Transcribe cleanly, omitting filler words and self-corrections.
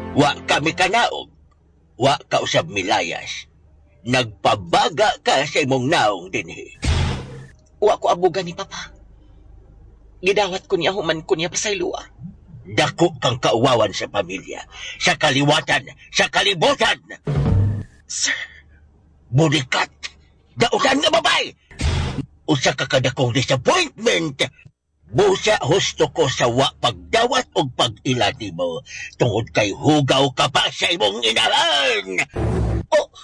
Wa kami kanaog. Wa ka usab milayas. Nagpabaga ka sa imong naong dinhi. Wa ko abugan ni Papa. Gidawat ko niya human ko niya pasaylua. Dako kang kauwawan sa pamilya. Sa kaliwatan, sa kalibutan. Sir, Budikat. Dautan nga babay. Usa ka kadakong disappointment. Busa husto ko sa wa pagdawat o pag-ilati mo. Tungod kay hugaw ka pa sa imong inahan. oh,